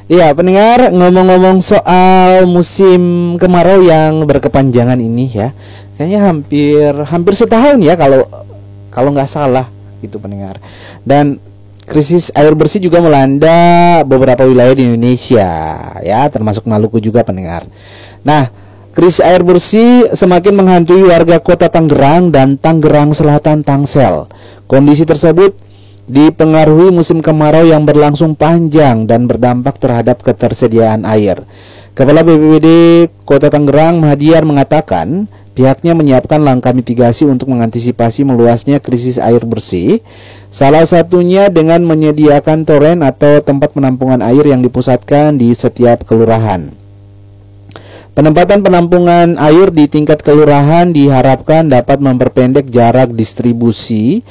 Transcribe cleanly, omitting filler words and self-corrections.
Iya, pendengar, ngomong-ngomong soal musim kemarau yang berkepanjangan ini ya, kayaknya hampir hampir setahun ya kalau kalau nggak salah gitu pendengar. Dan krisis air bersih juga melanda beberapa wilayah di Indonesia ya, termasuk Maluku juga pendengar. Nah, krisis air bersih semakin menghantui warga kota Tangerang dan Tangerang Selatan Tangsel. Kondisi tersebut dipengaruhi musim kemarau yang berlangsung panjang dan berdampak terhadap ketersediaan air. Kepala BPBD Kota Tangerang, Mahdiar, mengatakan pihaknya menyiapkan langkah mitigasi untuk mengantisipasi meluasnya krisis air bersih, salah satunya dengan menyediakan toren atau tempat penampungan air yang dipusatkan di setiap kelurahan. Penempatan penampungan air di tingkat kelurahan diharapkan dapat memperpendek jarak distribusi